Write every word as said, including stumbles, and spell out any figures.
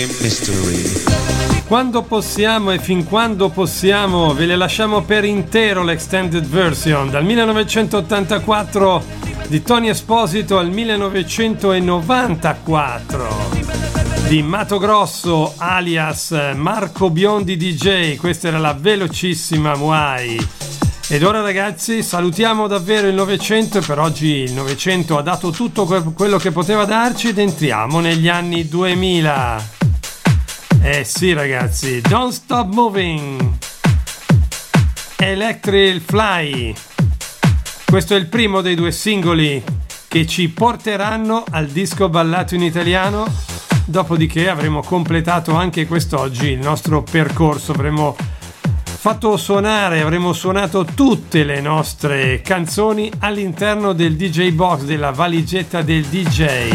Mystery. Quando possiamo e fin quando possiamo ve le lasciamo per intero l'extended version dal millenovecentottantaquattro di Tony Esposito al millenovecentonovantaquattro di Mato Grosso alias Marco Biondi D J. Questa era la velocissima Muay. Ed ora ragazzi salutiamo davvero il Novecento, e per oggi il Novecento ha dato tutto quello che poteva darci ed entriamo negli anni duemila. Eh sì ragazzi, Don't Stop Moving, Electric Fly. Questo è il primo dei due singoli che ci porteranno al disco ballato in italiano. Dopodiché avremo completato anche quest'oggi il nostro percorso, avremo fatto suonare, avremo suonato tutte le nostre canzoni all'interno del D J Box, della valigetta del D J.